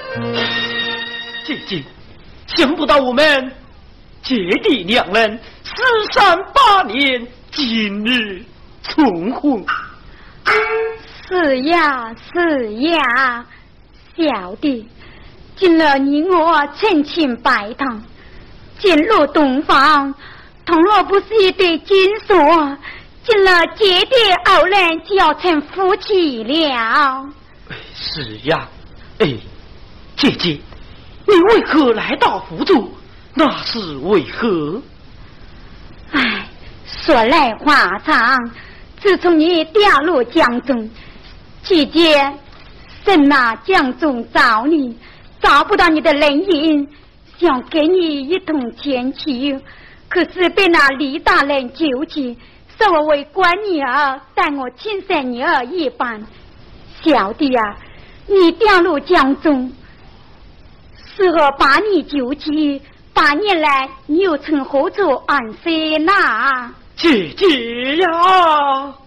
姐姐，想不到我们姐弟两人43、8年，今日重婚。 是呀，是呀，小弟，今日你我成亲拜堂，进入洞房，同若不是一对金锁，今日姐弟二人就要成夫妻了。 是呀，姐姐，你为何来到福州？那是为何？ 说来话长，自从你掉入江中，姐姐神那江中找你，找不到你的人影，想给你一同前去，可是被那李大人纠集，说我为官女儿，待我亲生女儿一般。小弟啊，你掉入江中，是我把你救起，8年来你又从何处安身呐？ 姐姐呀！